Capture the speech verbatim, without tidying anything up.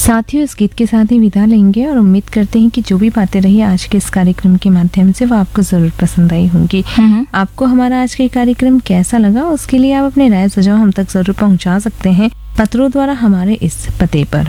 साथियों, इस गीत के साथ ही विदा लेंगे और उम्मीद करते हैं कि जो भी बातें रही आज के इस कार्यक्रम के माध्यम से वो आपको जरूर पसंद आई होंगी। आपको हमारा आज का कार्यक्रम कैसा लगा उसके लिए आप अपने राय सुझाव हम तक जरूर पहुंचा सकते हैं पत्रों द्वारा हमारे इस पते पर।